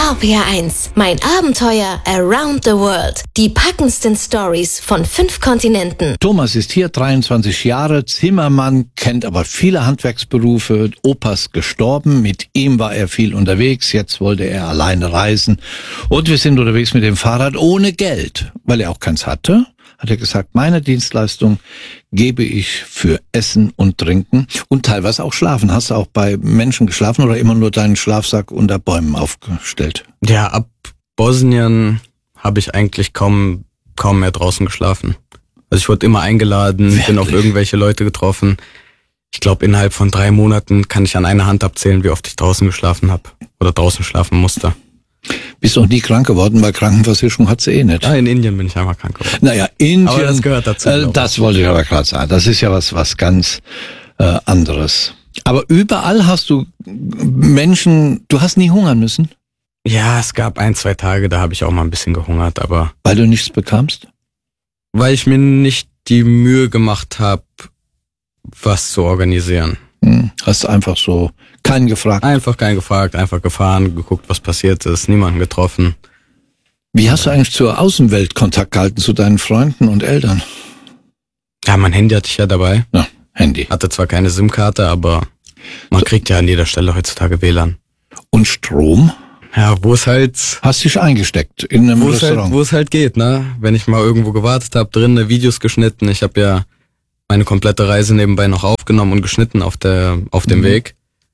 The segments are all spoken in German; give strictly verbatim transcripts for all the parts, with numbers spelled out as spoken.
R P R eins, mein Abenteuer around the world. Die packendsten Stories von fünf Kontinenten. Thomas ist hier, dreiundzwanzig Jahre, Zimmermann, kennt aber viele Handwerksberufe. Opa ist gestorben, mit ihm war er viel unterwegs, jetzt wollte er alleine reisen. Und wir sind unterwegs mit dem Fahrrad ohne Geld, weil er auch keins hatte. Hat er gesagt, meine Dienstleistung gebe ich für Essen und Trinken und teilweise auch Schlafen. Hast du auch bei Menschen geschlafen oder immer nur deinen Schlafsack unter Bäumen aufgestellt? Ja, ab Bosnien habe ich eigentlich kaum kaum mehr draußen geschlafen. Also ich wurde immer eingeladen, Wirklich? Bin auf irgendwelche Leute getroffen. Ich glaube, innerhalb von drei Monaten kann ich an einer Hand abzählen, wie oft ich draußen geschlafen habe oder draußen schlafen musste. Bist noch nie krank geworden, weil Krankenversicherung hat sie eh nicht. Ja, in Indien bin ich einmal krank geworden. Naja, Indien, aber das gehört dazu. Äh, das wollte ich aber gerade sagen. Das ist ja was was ganz äh, anderes. Aber überall hast du Menschen, du hast nie hungern müssen? Ja, es gab ein, zwei Tage, da habe ich auch mal ein bisschen gehungert, aber... Weil du nichts bekamst? Weil ich mir nicht die Mühe gemacht habe, was zu organisieren. Hm, hast du einfach so keinen gefragt? Einfach keinen gefragt, einfach gefahren, geguckt, was passiert ist, niemanden getroffen. Wie hast du eigentlich zur Außenwelt Kontakt gehalten, zu deinen Freunden und Eltern? Ja, mein Handy hatte ich ja dabei. Ja, Handy. Hatte zwar keine SIM-Karte, aber man kriegt ja an jeder Stelle heutzutage W L A N. Und Strom? Ja, wo es halt... Hast dich eingesteckt in einem wo es Restaurant? halt, wo es halt geht, ne? Wenn ich mal irgendwo gewartet habe, drinnen Videos geschnitten. Ich habe ja meine komplette Reise nebenbei noch aufgenommen und geschnitten auf der auf dem Mhm. Weg.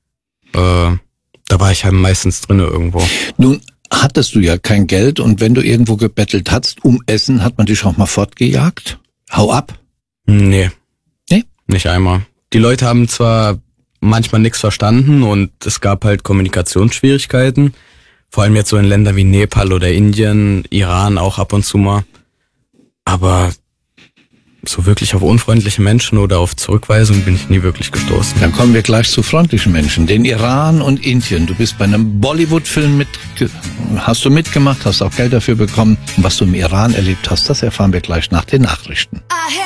Äh, da war ich halt meistens drinnen irgendwo. Nun hattest du ja kein Geld und wenn du irgendwo gebettelt hast um Essen, hat man dich auch mal fortgejagt? Hau ab? Nee. Nee? Nicht einmal. Die Leute haben zwar manchmal nichts verstanden und es gab halt Kommunikationsschwierigkeiten. Vor allem jetzt so in Ländern wie Nepal oder Indien, Iran auch ab und zu mal. Aber so wirklich auf unfreundliche Menschen oder auf Zurückweisung bin ich nie wirklich gestoßen. Dann kommen wir gleich zu freundlichen Menschen. Den Iran und Indien. Du bist bei einem Bollywood-Film mit, hast du mitgemacht, hast auch Geld dafür bekommen. Und was du im Iran erlebt hast, das erfahren wir gleich nach den Nachrichten.